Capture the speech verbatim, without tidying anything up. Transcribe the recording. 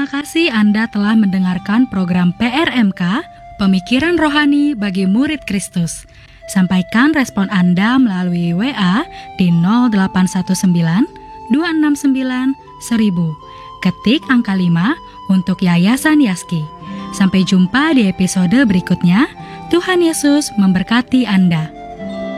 kasih Anda telah mendengarkan program P R M K, Pemikiran Rohani bagi Murid Kristus. Sampaikan respon Anda melalui W A di nol delapan satu sembilan dua enam sembilan seribu. Ketik angka lima untuk Yayasan Yaski. Sampai jumpa di episode berikutnya. Tuhan Yesus memberkati Anda.